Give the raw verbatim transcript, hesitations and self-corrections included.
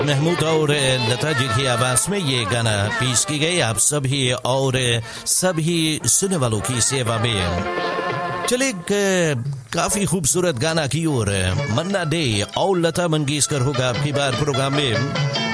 महमूद और लता जी की आवाज में ये गाना पेश की गई आप सभी और सभी सुनने वालों की सेवा में। चले काफी खूबसूरत गाना की ओर। मन्ना डे और लता मंगेशकर होगा आपकी बार प्रोग्राम में।